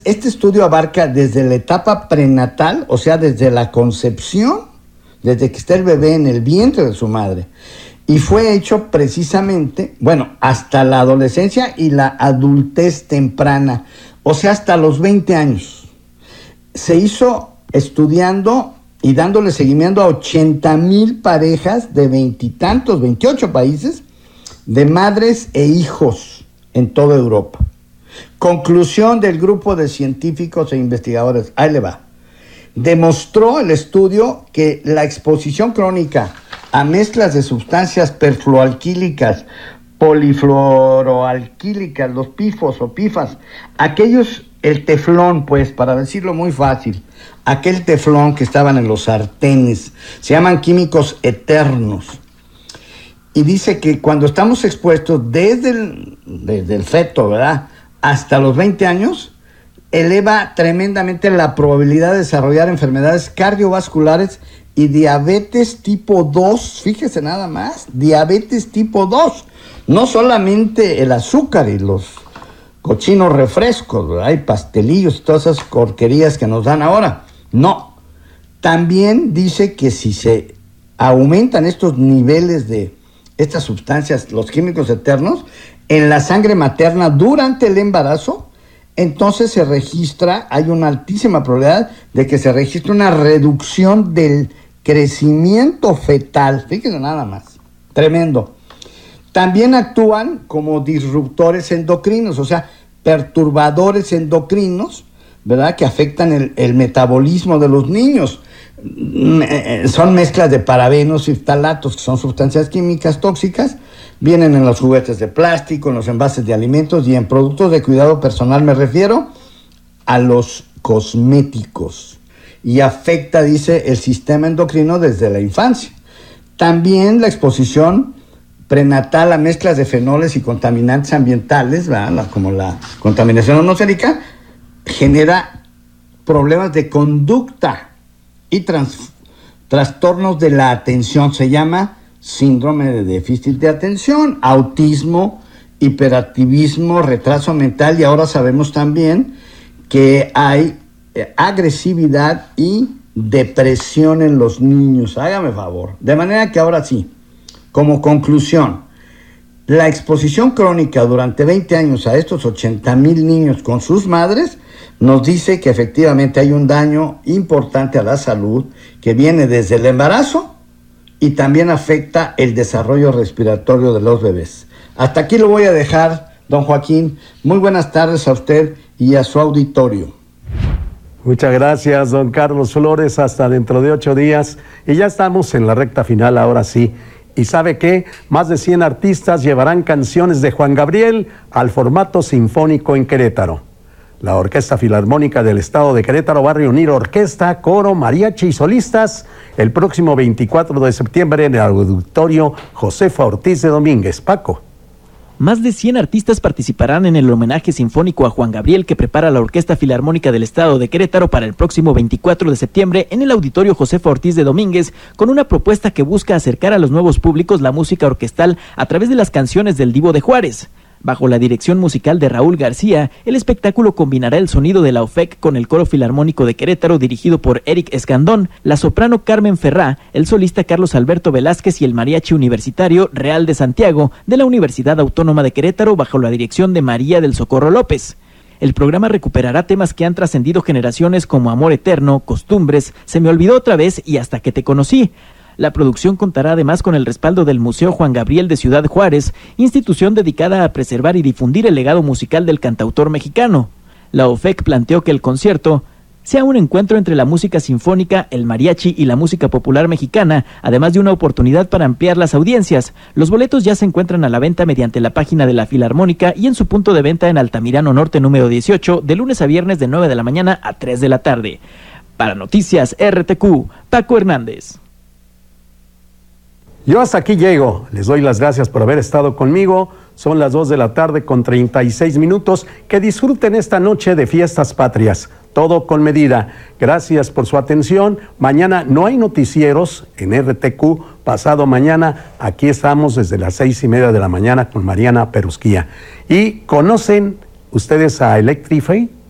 Este estudio abarca desde la etapa prenatal, o sea, desde la concepción, desde que está el bebé en el vientre de su madre. Y fue hecho precisamente, hasta la adolescencia y la adultez temprana, o sea, hasta los 20 años. Se hizo estudiando y dándole seguimiento a 80,000 parejas de 28 países, de madres e hijos en toda Europa. Conclusión del grupo de científicos e investigadores, ahí le va. Demostró el estudio que la exposición crónica a mezclas de sustancias perfluoalquílicas, polifluoroalquílicas, los pifos o pifas, el teflón, pues, para decirlo muy fácil, aquel teflón que estaban en los sartenes, se llaman químicos eternos. Y dice que cuando estamos expuestos desde el feto, ¿verdad?, hasta los 20 años, eleva tremendamente la probabilidad de desarrollar enfermedades cardiovasculares y diabetes tipo 2, fíjese nada más, diabetes tipo 2, no solamente el azúcar y los cochinos refrescos, ¿verdad?, hay pastelillos y todas esas porquerías que nos dan ahora, no, también dice que si se aumentan estos niveles de estas sustancias, los químicos eternos, en la sangre materna durante el embarazo, entonces hay una altísima probabilidad de que se registre una reducción del crecimiento fetal. Fíjense nada más, tremendo. También actúan como disruptores endocrinos, o sea, perturbadores endocrinos, ¿verdad?, que afectan el metabolismo de los niños. Son mezclas de parabenos y ftalatos, que son sustancias químicas tóxicas. Vienen en los juguetes de plástico, en los envases de alimentos y en productos de cuidado personal, me refiero a los cosméticos. Y afecta, dice, el sistema endocrino desde la infancia. También la exposición prenatal a mezclas de fenoles y contaminantes ambientales, ¿verdad?, como la contaminación atmosférica, genera problemas de conducta y trastornos de la atención. Se llama síndrome de déficit de atención, autismo, hiperactivismo, retraso mental, y ahora sabemos también que hay agresividad y depresión en los niños. Hágame favor. De manera que ahora sí, como conclusión, la exposición crónica durante 20 años a estos 80,000 niños con sus madres nos dice que efectivamente hay un daño importante a la salud que viene desde el embarazo y también afecta el desarrollo respiratorio de los bebés. Hasta aquí lo voy a dejar, don Joaquín. Muy buenas tardes a usted y a su auditorio. Muchas gracias, don Carlos Flores. Hasta dentro de 8 días. Y ya estamos en la recta final, ahora sí. ¿Y sabe qué? Más de 100 artistas llevarán canciones de Juan Gabriel al formato sinfónico en Querétaro. La Orquesta Filarmónica del Estado de Querétaro va a reunir orquesta, coro, mariachi y solistas el próximo 24 de septiembre en el Auditorio Josefa Ortiz de Domínguez. Paco. Más de 100 artistas participarán en el homenaje sinfónico a Juan Gabriel que prepara la Orquesta Filarmónica del Estado de Querétaro para el próximo 24 de septiembre en el Auditorio Josefa Ortiz de Domínguez, con una propuesta que busca acercar a los nuevos públicos la música orquestal a través de las canciones del Divo de Juárez. Bajo la dirección musical de Raúl García, el espectáculo combinará el sonido de la OFEC con el Coro Filarmónico de Querétaro dirigido por Eric Escandón, la soprano Carmen Ferrá, el solista Carlos Alberto Velázquez y el mariachi universitario Real de Santiago de la Universidad Autónoma de Querétaro bajo la dirección de María del Socorro López. El programa recuperará temas que han trascendido generaciones como Amor Eterno, Costumbres, Se me olvidó otra vez y Hasta que te conocí. La producción contará además con el respaldo del Museo Juan Gabriel de Ciudad Juárez, institución dedicada a preservar y difundir el legado musical del cantautor mexicano. La OFEC planteó que el concierto sea un encuentro entre la música sinfónica, el mariachi y la música popular mexicana, además de una oportunidad para ampliar las audiencias. Los boletos ya se encuentran a la venta mediante la página de la Filarmónica y en su punto de venta en Altamirano Norte número 18, de lunes a viernes de 9 de la mañana a 3 de la tarde. Para Noticias RTQ, Paco Hernández. Yo hasta aquí llego. Les doy las gracias por haber estado conmigo. Son las 2 de la tarde con 36 minutos. Que disfruten esta noche de fiestas patrias. Todo con medida. Gracias por su atención. Mañana no hay noticieros en RTQ. Pasado mañana aquí estamos desde las 6:30 de la mañana con Mariana Perusquía. ¿Y conocen ustedes a Electrify?